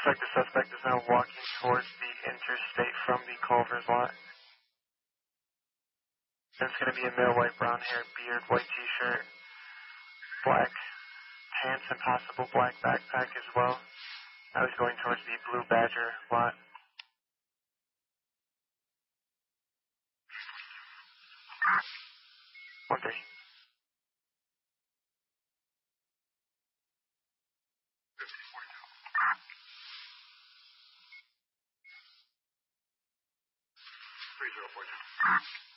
Looks like the suspect is now walking towards the interstate from the Culver's lot. It's going to be a male, white, brown hair, beard, white t-shirt, black pants, and possible black backpack as well. Now he's going towards the Blue Badger lot. One three.